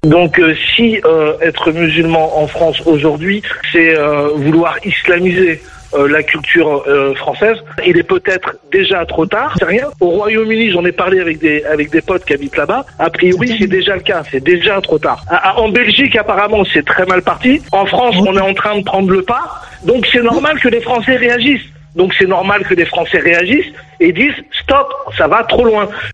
Donc si être musulman en France aujourd'hui, c'est vouloir islamiser la culture française, il est peut-être déjà trop tard, c'est rien. Au Royaume-Uni, j'en ai parlé avec des potes qui habitent là-bas, a priori c'est déjà le cas, c'est déjà trop tard. En Belgique, apparemment, c'est très mal parti. En France, on est en train de prendre le pas, donc c'est normal que les Français réagissent. Donc c'est normal que les Français réagissent et disent « Stop, ça va trop loin ».